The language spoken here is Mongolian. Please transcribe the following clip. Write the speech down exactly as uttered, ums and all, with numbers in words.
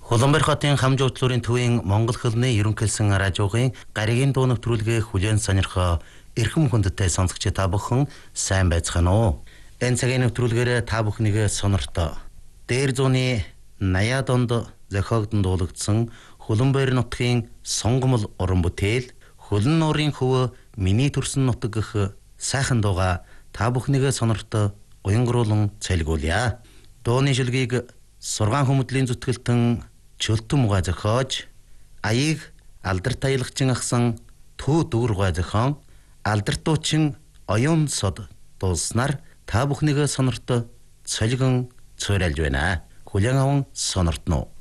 Улаанбаатар хотын хамжуудлын төвийн Монгол хэлний ерөнхийлсэн радиогийн гаригийн дуу нэвтрүүлгээ хүлээн сонирхоо эрхэм хүндтэй сонсогч та бүхэн сайн байцгаана уу? Энэ цагийн нэвтрүүлгээр та бүхнийг сонирхтоо дээр зууны наяад онд зохиогдсон дуулагдсан Улаанбаатар нутгийн сонгомл уран бүтээл Хөлн нуурын хөв миний төрсөн нутаг гэх сайхан дууга та бүхнийг сонирхтоо уянгруулан цэлгүүлье. Дууны шилгийг Сургаан хүмүүдлийн зүтгэлтэн Чөлтөн муга зохиож аяыг алдарт аялагчин ахсан Түү дүүргой зохион алдарт дуучин Оюун сод дуулснаар та бүхнийг сонирхтоо цолгон цөөрэлж байна. Хүлээн аван сонирхтно.